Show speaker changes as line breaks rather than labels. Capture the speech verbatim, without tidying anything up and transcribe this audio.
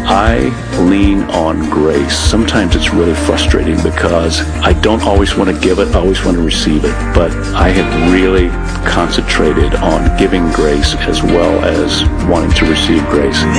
I lean on grace. Sometimes it's really frustrating because I don't always want to give it, I always want to receive it. But I have really concentrated on giving grace as well as wanting to receive grace.